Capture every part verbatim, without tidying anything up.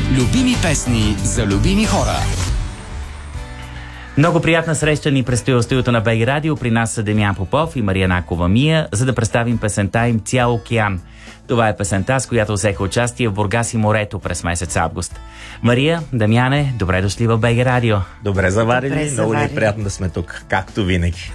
Любими песни за любими хора. Много приятна среща ни предстои в студиото на БГ Радио. При нас са Демян Попов и Мария Накова Мия, за да представим песента им "Цял океан". Това е песента, с която взеха участие в Бургас и морето през месец август. Мария, Дамяне, добре дошли в БГ Радио. Добре заварили, добре много заварили. ни е приятно да сме тук, както винаги.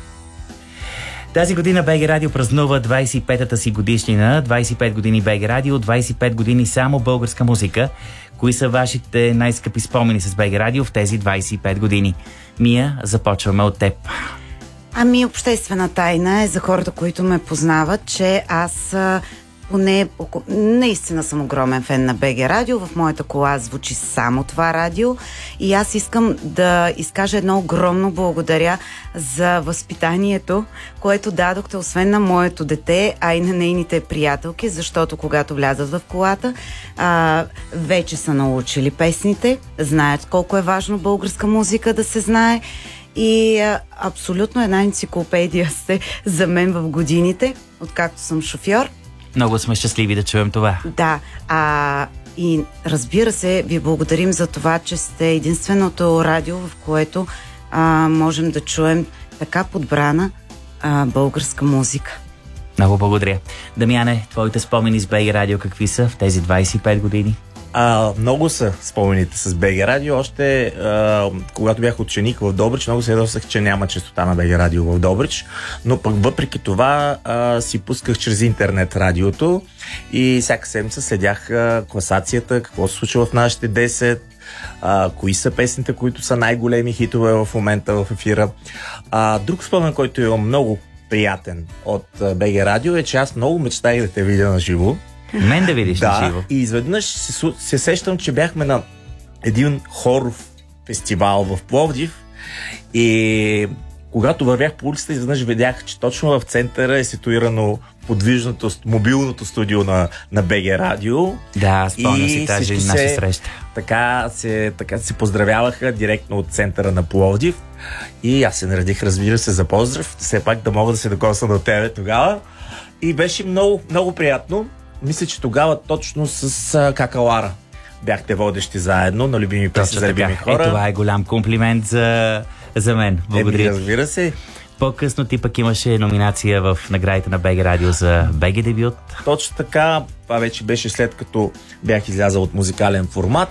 Тази година БГ Радио празнува двадесет и петата си годишнина. двадесет и пет години БГ Радио, двадесет и пет години само българска музика. Кои са вашите най-скъпи спомени с БГ Радио в тези двадесет и пет години? Мия, започваме от теб. Ами, обществена тайна е за хората, които ме познават, че аз а, поне наистина съм огромен фен на БГ Радио. В моята кола звучи само това радио и аз искам да изкажа едно огромно благодаря за възпитанието, което дадохте освен на моето дете, а и на нейните приятелки, защото когато влязат в колата, а, вече са научили песните, знаят колко е важно българска музика да се знае. И а, абсолютно една енциклопедия сте за мен в годините, откакто съм шофьор. Много сме щастливи да чуем това. Да, а, и разбира се, ви благодарим за това, че сте единственото радио, в което а, можем да чуем така подбрана а, българска музика. Много благодаря. Дамяне, твоите спомени с БГ Радио какви са в тези двадесет и пет години? А, много са спомените с БГ Радио. Още а, когато бях ученик в Добрич, много се ядосах, че няма честота на БГ Радио в Добрич, но пък въпреки това а, си пусках чрез интернет радиото и всяка седмица следях а, класацията, какво се случва в нашите десет, а, кои са песните, които са най-големи хитове в момента в ефира. А, друг спомен, който е много приятен от БГ Радио е, че аз много мечтах да те видя на живо. Мен да видиш да, на живо. И изведнъж се, се сещам, че бяхме на един хоров фестивал в Пловдив и когато вървях по улицата, изведнъж видях, че точно в центъра е ситуирано подвижното, мобилното студио на, на БГ Радио. Да, спомням си тази наша се, среща. Така се, така се поздравяваха директно от центъра на Пловдив и аз се наредих, разбира се, за поздрав, все пак да мога да се докосна до тебе тогава и беше много, много приятно. Мисля, че тогава точно с а, Какалара бяхте водещи заедно на любими песни за любими хора. Е, това е голям комплимент за, за мен. Благодаря. Е, разбира се. По-късно ти пък имаше номинация в наградите на БГ Радио за БГ дебют. Точно така. Това вече беше след като бях излязъл от музикален формат.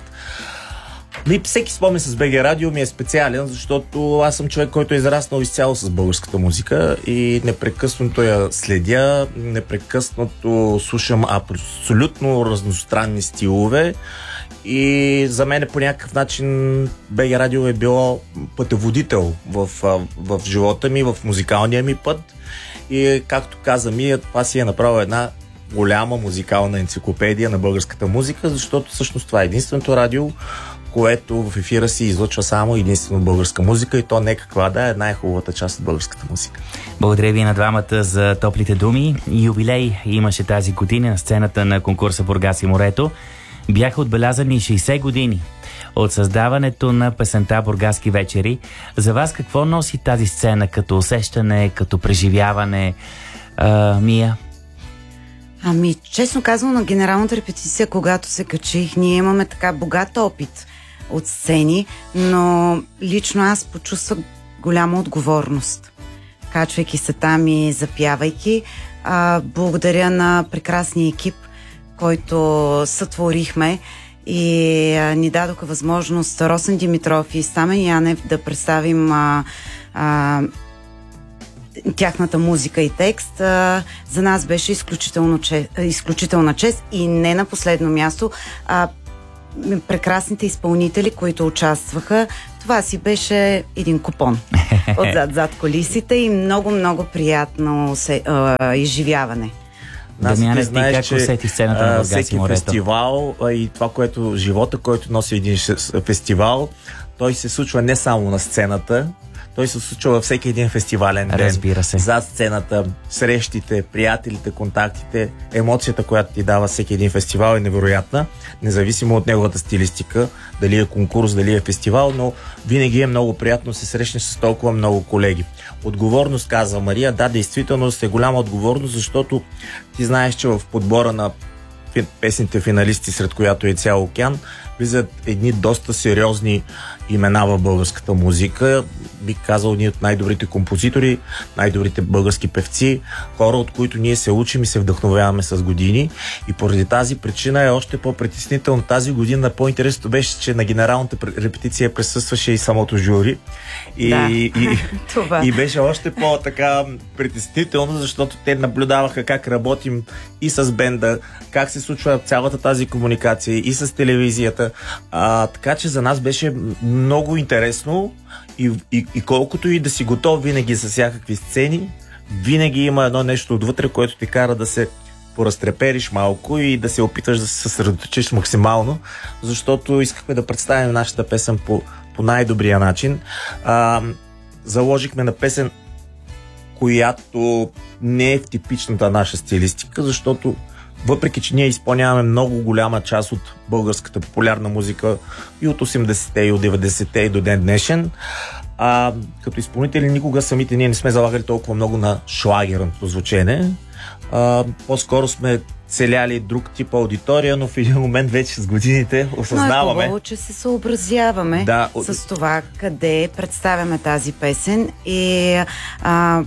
И всеки спомен с БГ Радио ми е специален, защото аз съм човек, който е израснал изцяло с българската музика и непрекъснато я следя, непрекъснато слушам абсолютно разностранни стилове и за мен по някакъв начин БГ Радио е било пътеводител в, в живота ми, в музикалния ми път и както каза Мия, това си е направил една голяма музикална енциклопедия на българската музика, защото всъщност това е единственото радио, което в ефира си излъчва само единствено българска музика и то не каква да е най-хубавата част от българската музика. Благодаря ви на двамата за топлите думи. Юбилей имаше тази година на сцената на конкурса Бургас и морето. Бяха отбелязани шейсет години от създаването на песента Бургаски вечери. За вас какво носи тази сцена като усещане, като преживяване, а, Мия? Ами, честно казвам, на генералната репетиция, когато се качих, ние имаме така богат опит от сцени, но лично аз почувствах голяма отговорност, качвайки се там и запявайки. А, благодаря на прекрасния екип, който сътворихме и а, ни дадоха възможност Росен Димитров и Стамен Янев да представим а, а, тяхната музика и текст. А, за нас беше изключително че, изключителна чест и не на последно място а, прекрасните изпълнители, които участваха. Това си беше един купон отзад зад колисите и много-много приятно се, а, изживяване. Дамяне, ти знаеш, как усети сцената на Бургас и морето? Фестивал а, и това, което живота, който носи един фестивал, той се случва не само на сцената, той се случва във всеки един фестивален ден. Разбира се. Зад сцената, срещите, приятелите, контактите, емоцията, която ти дава всеки един фестивал е невероятна, независимо от неговата стилистика, дали е конкурс, дали е фестивал, но винаги е много приятно да се срещнеш с толкова много колеги. Отговорност, казва Мария, да, действително е голяма отговорност, защото ти знаеш, че в подбора на песните финалисти, сред която е Цял океан, влизат едни доста сериозни имена в българската музика. Бих казал, ние от най-добрите композитори, най-добрите български певци, хора, от които ние се учим и се вдъхновяваме с години. И поради тази причина е още по-притеснително. Тази година по-интересното беше, че на генералната репетиция присъстваше и самото жури. И, да. и, и, и беше още по-така притеснително, защото те наблюдаваха как работим и с бенда, как се случва цялата тази комуникация и с телевизията. А, така че за нас беше много интересно и, и, и колкото и да си готов винаги за всякакви сцени, винаги има едно нещо отвътре, което те кара да се поразтрепериш малко и да се опиташ да се съсредоточиш максимално, защото искахме да представим нашата песен по, по най-добрия начин. А, заложихме на песен, която не е в типичната наша стилистика, защото въпреки че ние изпълняваме много голяма част от българската популярна музика и от осемдесетте, и от деветдесетте, и до ден днешен, а, като изпълнители никога самите ние не сме залагали толкова много на шлагерното звучене. А, по-скоро сме целяли друг тип аудитория, но в един момент вече с годините осъзнаваме. Но е хубаво, че се съобразяваме да, с това къде представяме тази песен и а,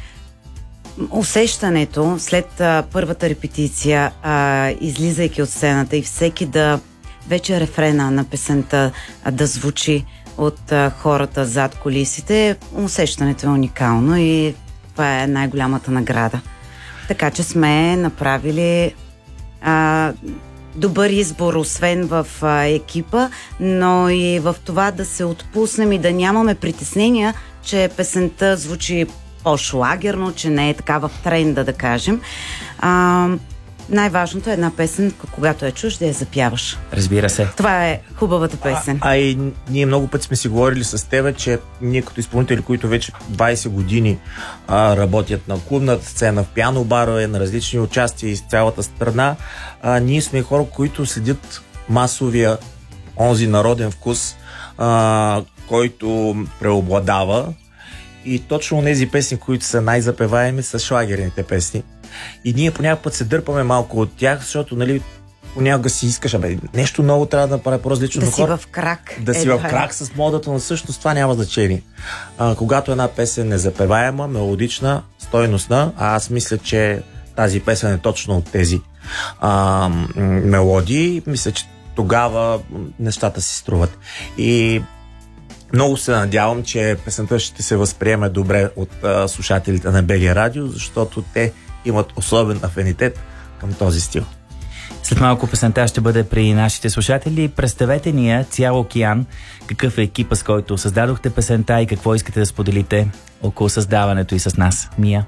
усещането след а, първата репетиция, а, излизайки от сцената и всеки да вече рефрена на песента а, да звучи от а, хората зад кулисите, усещането е уникално и това е най-голямата награда. Така че сме направили а, добър избор, освен в а, екипа, но и в това да се отпуснем и да нямаме притеснения, че песента звучи по-шлагерно, че не е така в тренда, да кажем. А, най-важното е една песен, когато я чуш, да я запяваш. Разбира се. Това е хубавата песен. А, а и ние много пъти сме си говорили с тебе, че ние като изпълнители, които вече двайсет години а, работят на клубната сцена, в пиано барове, на различни участия из цялата страна, а, ние сме хора, които следят масовия онзи народен вкус, а, който преобладава. И точно тези песни, които са най-запеваеми, са шлагерните песни. И ние понякога път се дърпаме малко от тях, защото, нали, понякога си искаш, абе, нещо ново трябва да направя по-различно. Да си хора, в крак. Да е, си да. в крак с модата, но всъщност това няма значение. А, когато една песен е запеваема, мелодична, стойностна, а аз мисля, че тази песен е точно от тези а, мелодии, мисля, че тогава нещата си струват. И много се надявам, че песента ще се възприеме добре от а, слушателите на БГ Радио, защото те имат особен афинитет към този стил. След малко песента ще бъде при нашите слушатели. Представете ни я цял океан. Какъв е екипа, с който създадохте песента и какво искате да споделите около създаването и с нас? Мия?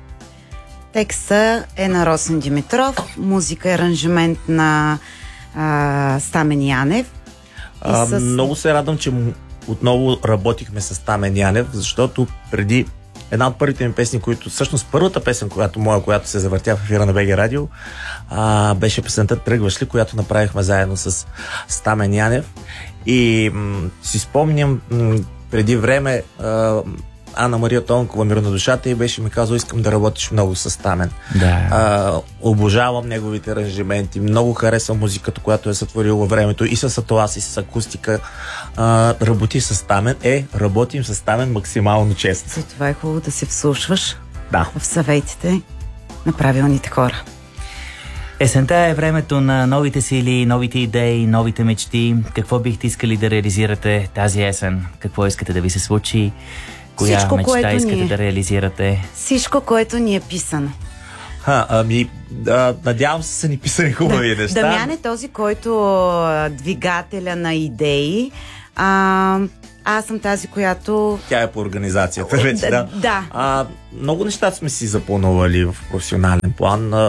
Текста е на Росен Димитров, музика и аранжимент на а, Стамен Янев. А, с... Много се радвам, че отново работихме с Стамен Янев, защото преди една от първите ми песни, които всъщност първата песен, която моя, която се завъртя в ефира на БГ Радио, а, беше песента "Тръгваш ли", която направихме заедно с Стамен Янев. И м- си спомням м- преди време а, Анна Мария Тонкова, "Мир на душата", и беше ми казал: "Искам да работиш много с Стамен". Да. А, обожавам неговите аранжименти, много харесвам музиката, която е сътворил във времето и с атлас, и с акустика. А, работи с Стамен. Е, работим с Стамен максимално често. За това е хубаво да се вслушваш да. в съветите на правилните хора. Есента е времето на новите сили, новите идеи, новите мечти. Какво бихте искали да реализирате тази есен? Какво искате да ви се случи? Коя Всичко, мечта искате ни... да реализирате? Всичко, което ни е писано. Ха, ами, да, надявам се са ни писани хубави да, неща. Дамян е този, който двигателя на идеи. А, аз съм тази, която... Тя е по организацията вече, да. да. А, много неща сме си запланували в професионален план. А,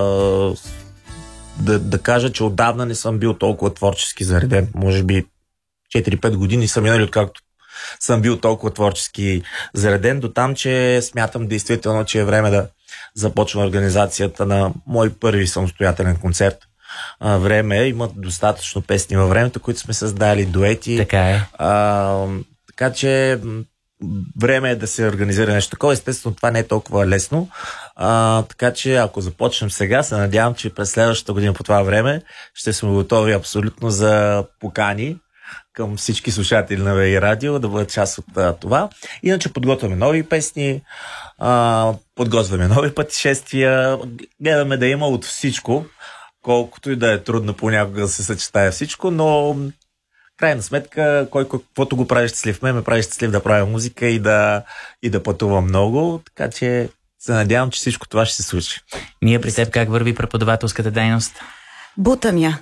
да, да кажа, че отдавна не съм бил толкова творчески зареден. Може би четири-пет години съм минали, откакто съм бил толкова творчески зареден, до там, че смятам действително, че е време да започна организацията на мой първи самостоятелен концерт. А, време е, имат достатъчно песни във времето, които сме създали, дуети. Така е. А, така че време е да се организира нещо такова. Естествено, това не е толкова лесно. А, така че ако започнем сега, се надявам, че през следващата година по това време ще сме готови абсолютно за покани. към всички слушатели на ВГ Радио да бъдат част от а, това. Иначе подготвяме нови песни, а, подготвяме нови пътешествия, гледаме да има от всичко, колкото и да е трудно понякога да се съчетае всичко, но крайна сметка, кой каквото го прави щастлив, ме ме прави щастлив да правя музика и да, и да пътувам много, така че се надявам, че всичко това ще се случи. Ние при теб как върви преподавателската дейност? Бутам я.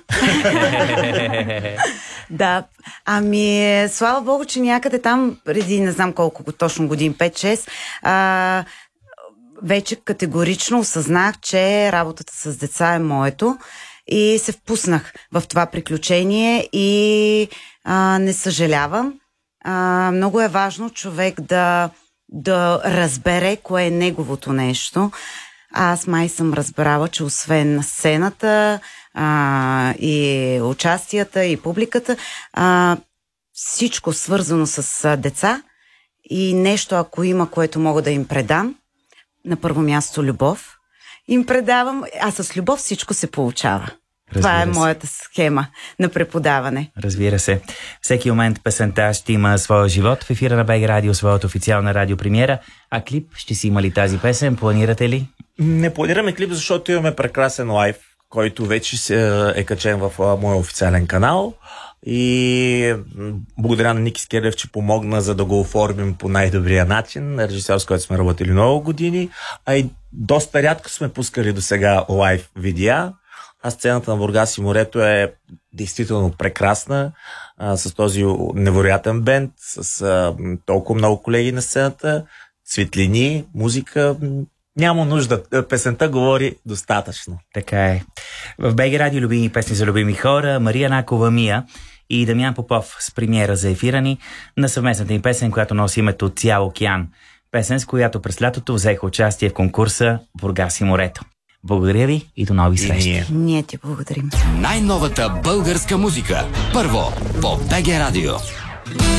Да, ами слава богу, че някъде там, преди не знам колко точно години, пет-шест, а, вече категорично осъзнах, че работата с деца е моето и се впуснах в това приключение и а, не съжалявам. А, много е важно човек да, да разбере кое е неговото нещо. Аз май съм разбрала, че освен сцената а, и участията и публиката, а, всичко свързано с а, деца и нещо, ако има, което мога да им предам, на първо място любов, им предавам, а с любов всичко се получава. Разбира Това е се. моята схема на преподаване. Разбира се. Всеки момент песента ще има своя живот. В ефира на БГ Радио, своята официална радиопремиера. А клип ще си има ли тази песен? Планирате ли? Не планираме клип, защото имаме прекрасен лайв, който вече е качен в моя официален канал. И благодаря на Ники Скелев, че помогна, за да го оформим по най-добрия начин. Режисьор, с който сме работили много години. А и доста рядко сме пускали до сега лайв видеа. А сцената на Бургас и морето е действително прекрасна, а, с този невероятен бенд, с а, толкова много колеги на сцената, светлини, музика. Няма нужда. Песента говори достатъчно. Така е. В БГ Радио любими песни за любими хора, Мария Накова Мия и Дамян Попов с премиера за ефира ни на съвместната им песен, която носи името Цял океан. Песен, с която през лятото взеха участие в конкурса Бургас и морето. Благодаря ви и до нови срещи. Ние. Ние ти благодарим. Най-новата българска музика. Първо по БГ Радио.